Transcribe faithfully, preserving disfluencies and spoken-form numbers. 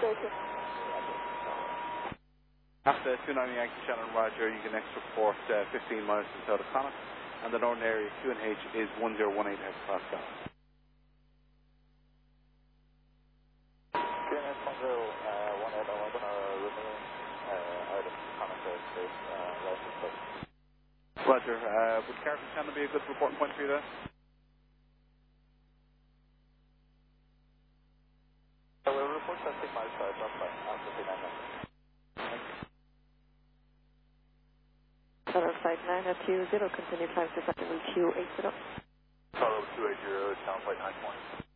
After two ninety Yankee Shannon Roger, you can next report uh, fifteen miles to the south of Connacht, and the northern area Q N H is one zero one eight hectopascal. Q N H one zero one eight, I'm going to remain uh, out of Connacht airspace, uh, right to space. Roger, uh, would Carson Shannon be a good reporting point for you there? Uh, we'll report fifteen miles south, that's fine, after fifteen minutes. Tower flight nine two zero, continue climb to Q eight zero. Tower two eight zero, channel flight nine point.